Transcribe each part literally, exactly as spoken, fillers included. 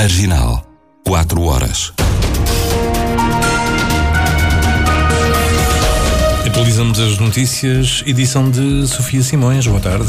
Marginal, quatro horas. Atualizamos as notícias, edição de Sofia Simões. Boa tarde.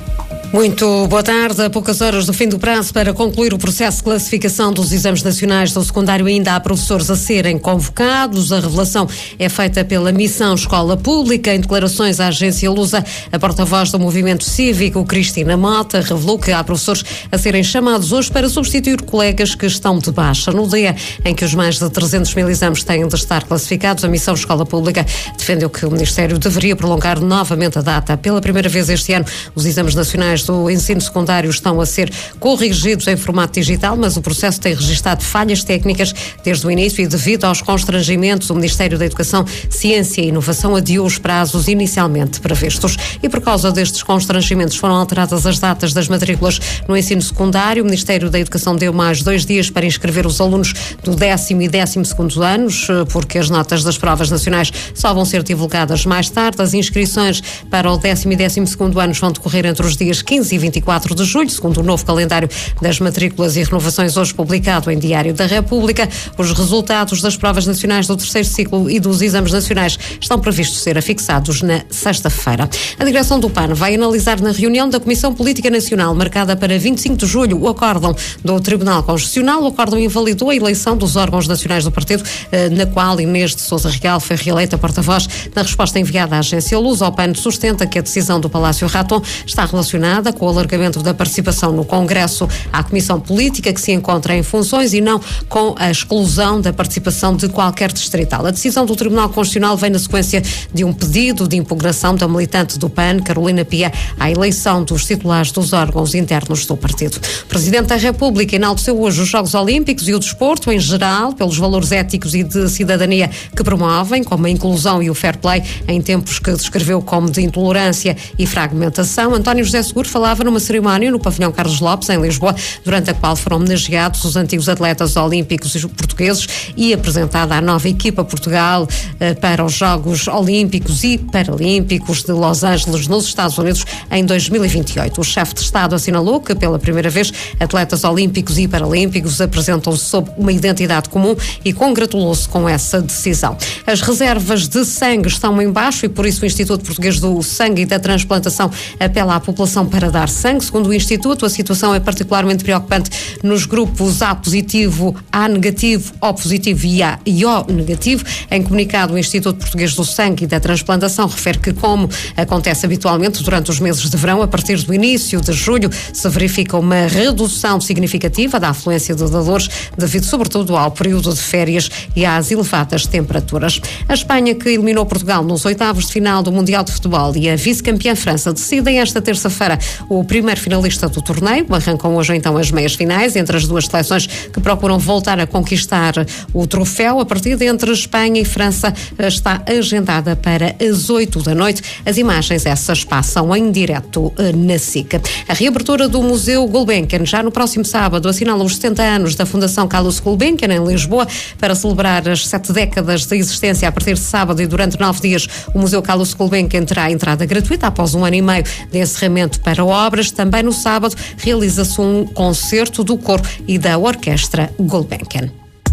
Muito boa tarde. A poucas horas do fim do prazo para concluir o processo de classificação dos exames nacionais do secundário, ainda há professores a serem convocados. A revelação é feita pela Missão Escola Pública. Em declarações à agência Lusa, a porta-voz do movimento cívico, Cristina Mota, revelou que há professores a serem chamados hoje para substituir colegas que estão de baixa. No dia em que os mais de trezentos mil exames têm de estar classificados, a Missão Escola Pública defendeu que o Ministério deveria prolongar novamente a data. Pela primeira vez este ano, os exames nacionais do ensino secundário estão a ser corrigidos em formato digital, mas o processo tem registado falhas técnicas desde o início e, devido aos constrangimentos, o Ministério da Educação, Ciência e Inovação adiou os prazos inicialmente previstos. E por causa destes constrangimentos foram alteradas as datas das matrículas no ensino secundário. O Ministério da Educação deu mais dois dias para inscrever os alunos do décimo e décimo segundo anos, porque as notas das provas nacionais só vão ser divulgadas mais tarde. As inscrições para o décimo e décimo segundo anos vão decorrer entre os dias quinze e vinte e quatro de julho, segundo o novo calendário das matrículas e renovações hoje publicado em Diário da República. Os resultados das provas nacionais do terceiro ciclo e dos exames nacionais estão previstos ser afixados na sexta-feira. A direção do P A N vai analisar na reunião da Comissão Política Nacional, marcada para vinte e cinco de julho, o acórdão do Tribunal Constitucional. O acórdão invalidou a eleição dos órgãos nacionais do partido, na qual Inês de Sousa Real foi reeleita porta-voz. Na resposta enviada à agência Lusa, o P A N sustenta que a decisão do Palácio Raton está relacionada com o alargamento da participação no Congresso à Comissão Política, que se encontra em funções, e não com a exclusão da participação de qualquer distrital. A decisão do Tribunal Constitucional vem na sequência de um pedido de impugnação da militante do P A N, Carolina Pia, à eleição dos titulares dos órgãos internos do partido. O Presidente da República enalteceu hoje os Jogos Olímpicos e o desporto em geral, pelos valores éticos e de cidadania que promovem, como a inclusão e o fair play, em tempos que descreveu como de intolerância e fragmentação. António José Seguro falava numa cerimónia no pavilhão Carlos Lopes, em Lisboa, durante a qual foram homenageados os antigos atletas olímpicos portugueses e apresentada a nova equipa Portugal eh, para os Jogos Olímpicos e Paralímpicos de Los Angeles, nos Estados Unidos, em dois mil e vinte e oito. O chefe de Estado assinalou que, pela primeira vez, atletas olímpicos e paralímpicos apresentam-se sob uma identidade comum e congratulou-se com essa decisão. As reservas de sangue estão em baixo e, por isso, o Instituto Português do Sangue e da Transplantação apela à população para dar sangue. Segundo o Instituto, a situação é particularmente preocupante nos grupos A positivo, A negativo, O positivo e A e O negativo. Em comunicado, o Instituto Português do Sangue e da Transplantação refere que, como acontece habitualmente durante os meses de verão, a partir do início de julho se verifica uma redução significativa da afluência de dadores, devido sobretudo ao período de férias e às elevadas temperaturas. A Espanha, que eliminou Portugal nos oitavos de final do Mundial de Futebol, e a vice-campeã França decidem esta terça-feira o primeiro finalista do torneio. Arrancam hoje então as meias finais entre as duas seleções que procuram voltar a conquistar o troféu. A partida entre Espanha e França está agendada para as oito da noite. As imagens essas passam em direto na S I C. A reabertura do Museu Gulbenkian já no próximo sábado assinala os setenta anos da Fundação Carlos Gulbenkian em Lisboa. Para celebrar as sete décadas de existência, a partir de sábado e durante nove dias, o Museu Carlos Gulbenkian terá entrada gratuita após um ano e meio de encerramento para obras. Também no sábado realiza-se um concerto do coro e da Orquestra Gulbenkian.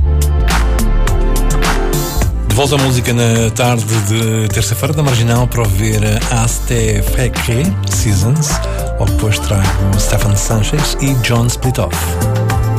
De volta à música na tarde de terça-feira da Marginal para ouvir Aste Fekre Seasons. Ou depois trago Stefan Sanchez e John Splitoff.